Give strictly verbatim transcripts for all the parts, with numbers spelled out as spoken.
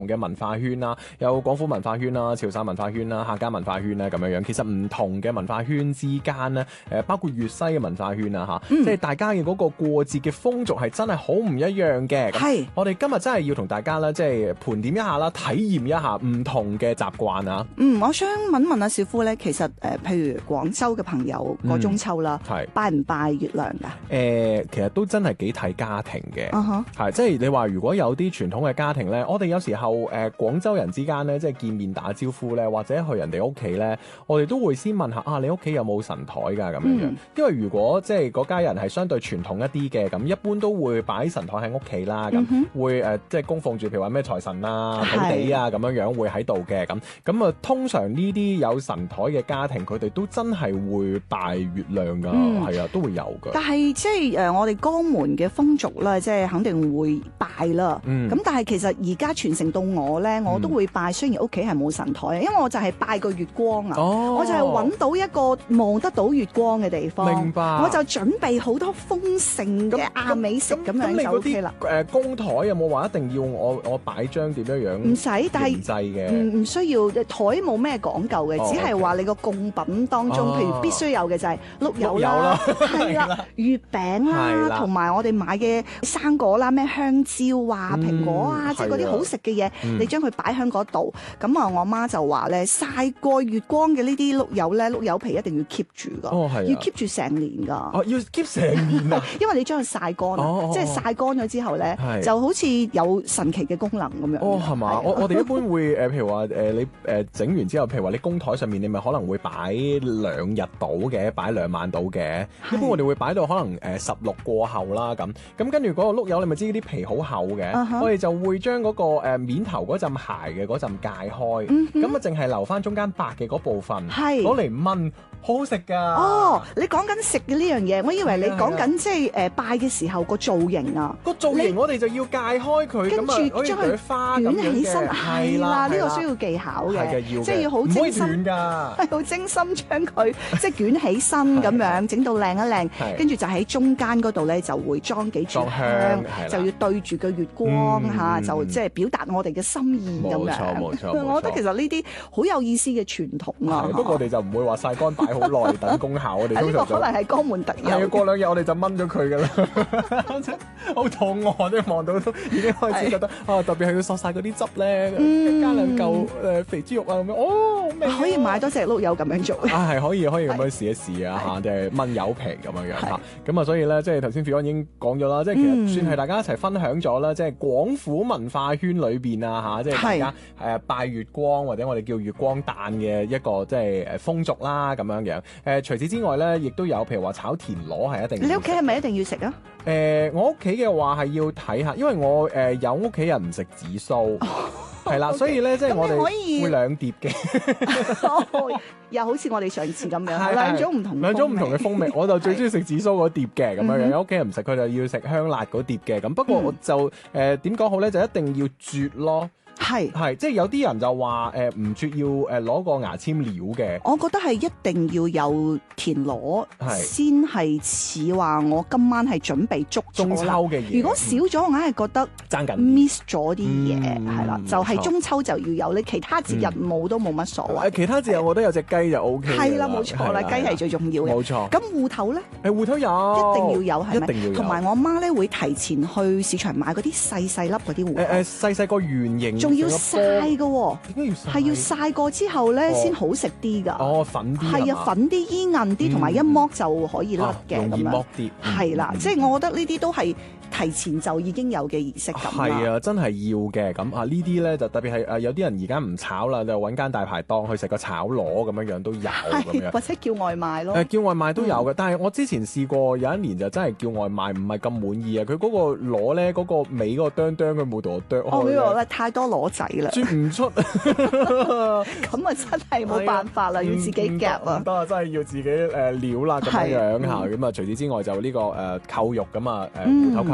嘅文化圈啦，有廣府文化圈啦、潮汕文化圈啦、客家文化圈咧咁樣樣。其實唔同嘅文化圈之間咧，誒包括粵西嘅文化圈啊嚇， 嗯、 即係大家嘅嗰個過節嘅風俗係真係好唔一樣嘅。 係， 我哋今日真係要同大家咧，即係盤點一下啦，體驗一下唔同嘅習慣啊。 嗯，我想問問阿小夫咧，其實誒、呃，譬如廣州嘅朋友過中秋啦， 係、 嗯、拜唔拜月亮㗎？誒、 呃，其實都真係幾睇家庭嘅，係、 uh huh. 即係你話如果有啲傳統嘅家庭咧，我哋有時候誒、呃、廣州人之間咧，即係見面打招呼咧，或者去人哋屋企咧，我哋都會先問下啊，你屋企有冇神台㗎咁樣樣？嗯、因為如果即係嗰家人係相對傳統一啲嘅，咁一般都會擺神台喺屋企啦，咁、嗯、哼會誒、呃、即係供奉住，譬如話咩財神啊、土地啊咁樣樣會喺度嘅，咁咁啊通常呢啲有神台嘅家庭，佢哋都真係會拜月亮㗎，係、嗯、啊，都會有㗎。 但係即係誒、呃、我哋江門嘅風俗咧，即係肯定會拜啦。咁、嗯、但係其實而家傳承到我咧，我都會拜。嗯、雖然屋企係冇神台，因為我就係拜個月光啊，哦、我就係揾到一個望得到月光嘅地方。 明白。 我就準備好多豐盛嘅亞美食咁樣就 OK 啦。 誒公台有冇話一定要我我擺張點樣樣？唔使， 但係唔唔需要台冇咩講究嘅，哦、只係話你個供品當中，哦、譬如必須有嘅就係碌柚啦，係啦，月餅啦，同埋我哋買嘅生果啦，咩香蕉啊、蘋果啊，嗯、即係嗰啲好食嘅嘢，嗯、你將佢擺喺嗰度。咁啊，我媽就話咧，曬過月光嘅呢啲碌柚咧，碌柚皮一定要 keep 住噶， 哦、 要 keep 住成年噶。 哦，要 keep 成年啊！ 因為你將佢曬乾，哦、即係曬乾咗之後咧，是就好似有神奇嘅功能咁樣。哦，係嘛？ 我我哋一般會誒，譬如話誒，你誒整完之後，譬如話你公台上面，你咪可能會擺兩日到嘅，擺兩晚到嘅。是一般我哋會擺到可能誒十六過後啦，咁咁跟住嗰個碌柚，你咪知啲皮好厚嘅，uh huh. 我哋就會將嗰個誒面頭嗰陣鞋嘅嗰陣界開，咁啊淨係留翻中間白嘅嗰部分，攞嚟炆，好好食㗎。 哦，你講緊食嘅呢樣嘢，我以為你講緊即係誒拜嘅時候個造型啊。 個造型我哋就要界開佢， 跟住將佢捲起身，係啦，呢個需要技巧嘅，即係要好精心，係好精心將佢即係捲起身咁樣，整到靚一靚，跟住就喺中間嗰度咧就會裝幾炷香，就要對住個月光嚇，就即係表達我哋嘅心意咁樣。冇錯冇錯，我覺得其實呢啲好有意思嘅傳統啊。 不過我哋就唔會話曬乾擺好耐等功效，我哋通常呢個可能係江門特有。 係啊，過兩日我哋就炆咗佢㗎啦。好肚餓，即係望到都已經開始覺得啊，特別係要索曬嗰啲汁咧，加兩嚿誒肥豬肉啊咁樣，哦， 可以買多隻碌柚咁樣做啊，係可以可以咁樣試一試啊嚇，即係炆柚皮咁樣樣嚇。咁啊，所以咧，即係頭先 Fiona 已經講咗啦，即係其實算係大家一齊分享咗啦，即係廣府文化圈裏邊啊嚇，即係大家誒拜月光或者我哋叫月光誕嘅一個即係誒風俗啦咁樣樣。誒除此之外咧，亦都有譬如話炒田螺係一定。 你屋企係咪一定要食啊？ 誒，我屋企嘅話係要睇下，因為我誒有屋企人唔食紫蘇，係啦，所以咧即係我哋會兩碟嘅， 又好似我哋上次咁樣，兩種唔同兩種唔同嘅風味。我就最中意食紫蘇嗰碟嘅咁樣樣，有屋企人唔食，佢就要食香辣嗰碟嘅。咁不過我就誒點講好咧，就一定要絕咯。係係，即係有啲人就話誒唔絕要誒攞個牙籤料嘅。 我覺得係一定要有田螺，先係似話我今晚係準備捉中秋嘅嘢。 如果少咗，我硬係覺得爭緊 miss 咗啲嘢，係啦，就係中秋就要有，你其他節日冇都冇乜所謂。 其他節日我覺得有隻雞就 O K。係啦，冇錯啦，雞係最重要嘅。 冇錯。 咁芋頭咧？ 誒芋頭有， 一定要有，係咪？ 一定要有。 同埋我媽咧會提前去市場買嗰啲細細粒嗰啲芋頭。 誒誒細細個圓形。 仲要曬嘅喎， 點解要曬？ 係要曬過之後咧，先好食啲㗎。 哦，粉啲係啊，粉啲煙韌啲，同埋一剝就可以甩嘅咁樣。 容易剝啲。 係啦，即係我覺得呢啲都係提前就已經有嘅儀式感啦。 係啊，真係要嘅。咁啊，呢啲咧就特別係誒有啲人而家唔炒啦，就揾間大排檔去食個炒螺咁樣樣都有咁樣。 或者叫外賣咯。 誒叫外賣都有嘅，但係我之前試過有一年就真係叫外賣唔係咁滿意啊！佢嗰個螺咧，嗰個尾嗰個啄啄佢冇同我啄開。 哦，呢個太多螺仔啦。 唔出， 咁啊真係冇辦法啦，要自己夾啊！ 唔得啊，真係要自己誒料啦咁樣樣嚇。咁啊，除此之外就呢個誒扣肉咁啊，誒芋頭扣肉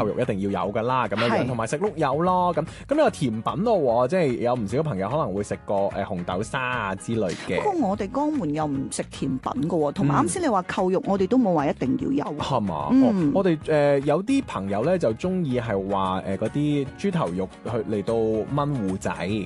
肉一定要有㗎啦，咁樣樣，同埋食碌柚咯，咁咁呢個甜品咯，即係有唔少朋友可能會食過誒紅豆沙啊之類嘅。 不過我哋江門又唔食甜品㗎喎，同埋啱先你話扣肉，我哋都冇話一定要有。 係嘛？ 嗯， 我哋誒有啲朋友咧就中意係話誒嗰啲豬頭肉去嚟到炆糊仔。